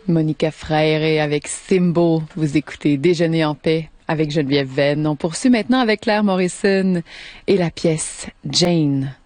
Monica Frère avec Simbo. Vous écoutez Déjeuner en paix avec Geneviève Venn. On poursuit maintenant avec Claire Morrison et la pièce Jane.